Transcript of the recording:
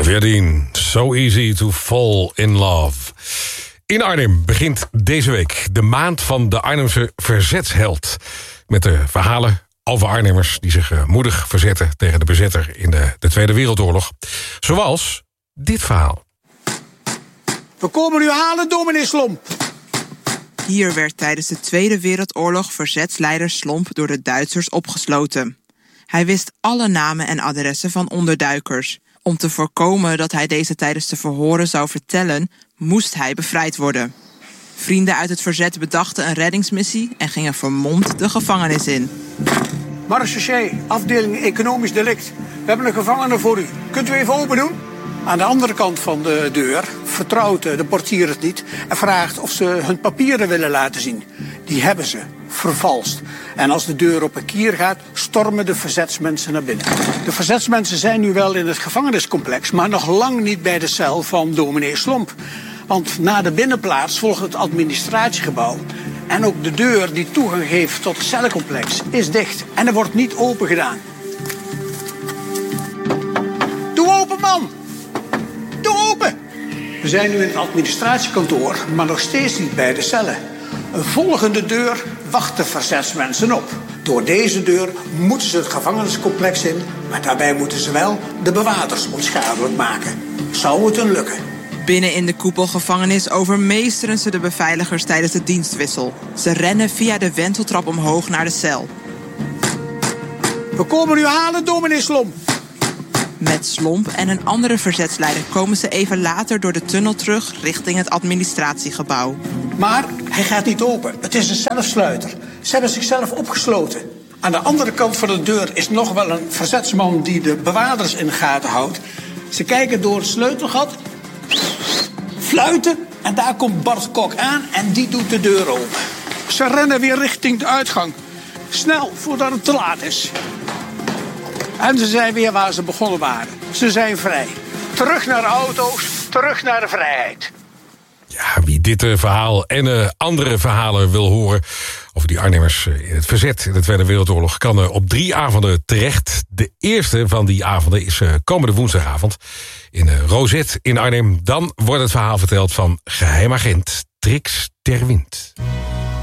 14. So easy to fall in love. In Arnhem begint deze week de maand van de Arnhemse verzetsheld. Met de verhalen over Arnhemmers die zich moedig verzetten tegen de bezetter in de Tweede Wereldoorlog. Zoals dit verhaal. We komen u halen, dominee Slomp. Hier werd tijdens de Tweede Wereldoorlog verzetsleider Slomp door de Duitsers opgesloten. Hij wist alle namen en adressen van onderduikers. Om te voorkomen dat hij deze tijdens de verhoren zou vertellen, moest hij bevrijd worden. Vrienden uit het verzet bedachten een reddingsmissie en gingen vermomd de gevangenis in. Marechaussee, afdeling economisch delict. We hebben een gevangene voor u. Kunt u even open doen? Aan de andere kant van de deur vertrouwt de portier het niet en vraagt of ze hun papieren willen laten zien. Die hebben ze vervalst. En als de deur op een kier gaat, stormen de verzetsmensen naar binnen. De verzetsmensen zijn nu wel in het gevangeniscomplex, maar nog lang niet bij de cel van dominee Slomp. Want na de binnenplaats volgt het administratiegebouw. En ook de deur die toegang geeft tot het cellencomplex is dicht. En er wordt niet open gedaan. Doe open, man! Doe open! We zijn nu in het administratiekantoor, maar nog steeds niet bij de cellen. Een volgende deur wacht de verzetsmensen op. Door deze deur moeten ze het gevangeniscomplex in, maar daarbij moeten ze wel de bewakers onschadelijk maken. Zou het hun lukken? Binnen in de koepelgevangenis overmeesteren ze de beveiligers tijdens de dienstwissel. Ze rennen via de wenteltrap omhoog naar de cel. We komen u halen, dominee Slomp. Met Slomp en een andere verzetsleider komen ze even later door de tunnel terug richting het administratiegebouw. Maar hij gaat niet open. Het is een zelfsluiter. Ze hebben zichzelf opgesloten. Aan de andere kant van de deur is nog wel een verzetsman die de bewakers in de gaten houdt. Ze kijken door het sleutelgat, fluiten en daar komt Bart Kok aan en die doet de deur open. Ze rennen weer richting de uitgang. Snel, voordat het te laat is. En ze zijn weer waar ze begonnen waren. Ze zijn vrij. Terug naar de auto's, terug naar de vrijheid. Ja, wie dit verhaal en andere verhalen wil horen over die Arnhemmers in het verzet in de Tweede Wereldoorlog, kan op 3 avonden terecht. De eerste van die avonden is komende woensdagavond in Rozet in Arnhem. Dan wordt het verhaal verteld van geheimagent Trix Terwind.